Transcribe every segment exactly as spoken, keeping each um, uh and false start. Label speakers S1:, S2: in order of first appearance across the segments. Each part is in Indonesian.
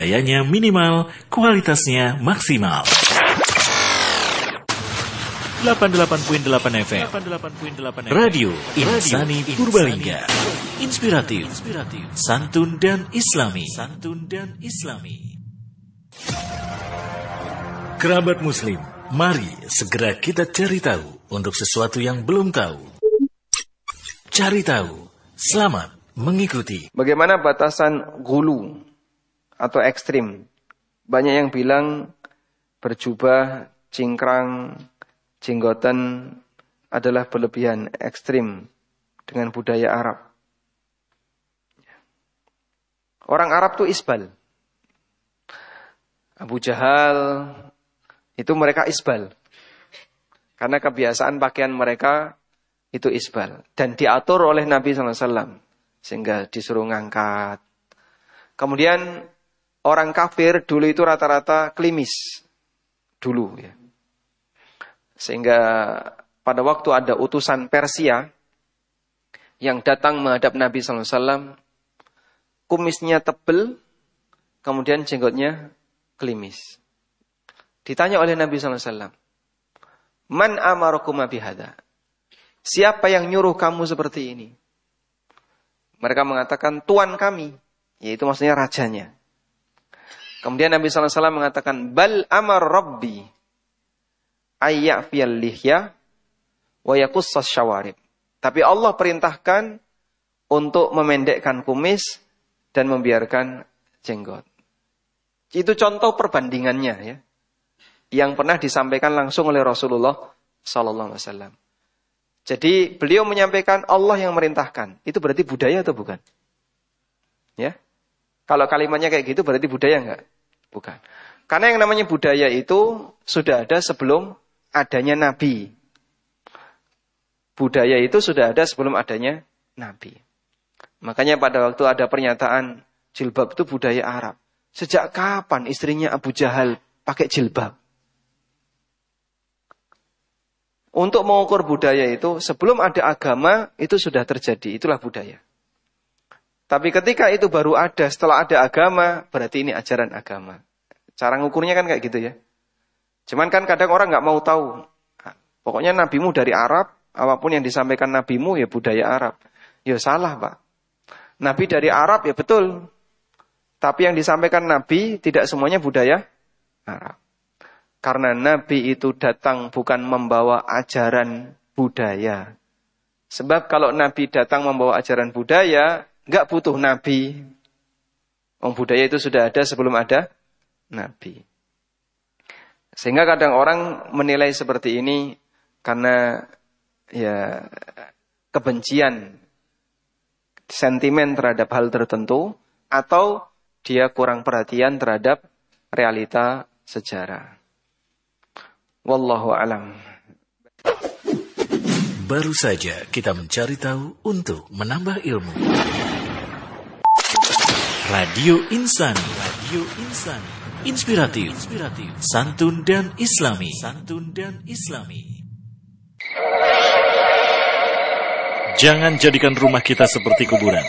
S1: Gayanya minimal, kualitasnya maksimal. delapan puluh delapan koma delapan F M Radio Insani Purbalingga. Inspiratif, santun dan islami. Santun dan islami. Kerabat muslim, mari segera kita cari tahu untuk sesuatu yang belum tahu. Cari tahu, selamat mengikuti.
S2: Bagaimana batasan gulu atau ekstrim? Banyak yang bilang berjubah, cingkrang, jenggotan adalah berlebihan, ekstrim dengan budaya Arab. Orang Arab itu isbal. Abu Jahal itu mereka isbal. Karena kebiasaan pakaian mereka itu isbal. Dan diatur oleh Nabi shallallahu alaihi wasallam. Sehingga disuruh ngangkat. Kemudian orang kafir dulu itu rata-rata klimis. Dulu ya. Sehingga pada waktu ada utusan Persia yang datang menghadap Nabi shallallahu alaihi wasallam, kumisnya tebal, kemudian jenggotnya klimis. Ditanya oleh Nabi shallallahu alaihi wasallam, Man amarakum bihadza? Siapa yang nyuruh kamu seperti ini? Mereka mengatakan, Tuan kami, yaitu maksudnya rajanya. Kemudian Nabi shallallahu alaihi wasallam mengatakan, Bal amar Rabbi ayyafiyal lihya wa yaqussas syawarib. Tapi Allah perintahkan untuk memendekkan kumis dan membiarkan jenggot. Itu contoh perbandingannya ya, yang pernah disampaikan langsung oleh Rasulullah sallallahu alaihi wasallam. Jadi beliau menyampaikan Allah yang merintahkan. Itu berarti budaya atau bukan? Ya. Kalau kalimatnya kayak gitu berarti budaya enggak? Bukan. Karena yang namanya budaya itu sudah ada sebelum adanya Nabi. Budaya itu sudah ada sebelum adanya Nabi. Makanya pada waktu ada pernyataan jilbab itu budaya Arab. Sejak kapan istrinya Abu Jahal pakai jilbab? Untuk mengukur budaya itu, sebelum ada agama, itu sudah terjadi. Itulah budaya. Tapi ketika itu baru ada, setelah ada agama, berarti ini ajaran agama. Cara ngukurnya kan kayak gitu ya. Cuman kan kadang orang nggak mau tahu. Pokoknya nabimu dari Arab, apapun yang disampaikan nabimu ya budaya Arab. Ya salah Pak. Nabi dari Arab ya betul. Tapi yang disampaikan Nabi tidak semuanya budaya Arab. Karena Nabi itu datang bukan membawa ajaran budaya. Sebab kalau Nabi datang membawa ajaran budaya, nggak butuh Nabi. Om budaya itu sudah ada sebelum ada Nabi. Sehingga kadang orang menilai seperti ini karena ya kebencian, sentimen terhadap hal tertentu, atau dia kurang perhatian terhadap realita sejarah. Wallahu alam.
S1: Baru saja kita mencari tahu untuk menambah ilmu. Radio Insani, Radio Insani. Inspiratif, inspiratif, santun dan islami, santun dan islami. Jangan jadikan rumah kita seperti kuburan.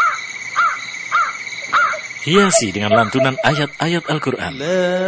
S1: Hiasi dengan lantunan ayat-ayat Al-Quran. La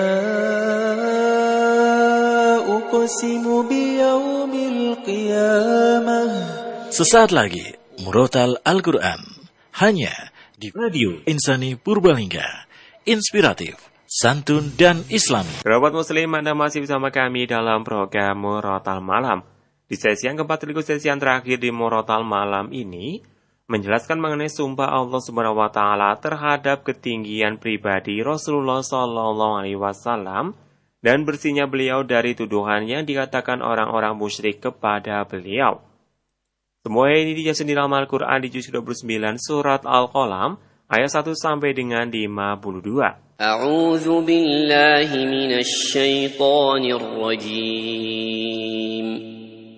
S1: uqsimu biyaumil qiyamah. Sesaat lagi, Murotal Al-Quran. Hanya di Radio Insani Purbalingga. Inspiratif, santun dan islami.
S3: Kerabat muslim, Anda masih bersama kami dalam program Murotal Malam. Di sesi yang keempat sekaligus sesi yang terakhir di Murotal Malam ini menjelaskan mengenai sumpah Allah Subhanahu wa taala terhadap ketinggian pribadi Rasulullah sallallahu alaihi wasallam dan bersihnya beliau dari tuduhan yang dikatakan orang-orang musyrik kepada beliau. Semua ini dijelasin di dalam Al-Qur'an di juz dua puluh sembilan surat Al-Qalam ayat satu sampai dengan lima puluh dua.
S4: A'udzu billahi minasy syaithanir rajim.